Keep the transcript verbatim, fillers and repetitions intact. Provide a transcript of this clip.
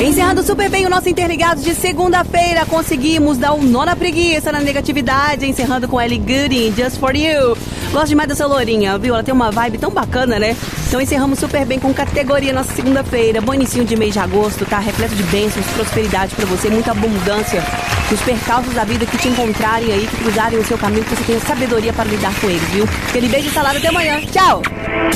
Encerrando super bem o nosso Interligados de segunda-feira, conseguimos dar um nó na preguiça, na negatividade, encerrando com Ellie Goulding, Just For You. Gosto demais dessa lourinha, viu? Ela tem uma vibe tão bacana, né? Então encerramos super bem com categoria nossa segunda-feira. Bom início de mês de agosto, tá? Repleto de bênçãos, prosperidade pra você, muita abundância. Os percalços da vida que te encontrarem aí, que cruzarem o seu caminho, que você tenha sabedoria para lidar com eles, viu? Aquele beijo e salada, até amanhã. Tchau!